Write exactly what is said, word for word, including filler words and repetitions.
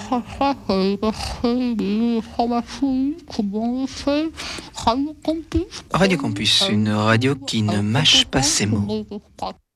ça, ça, c'est passer des informations, comment on fait, Radio Campus. Radio Campus, une radio qui ne mâche pas ses mots.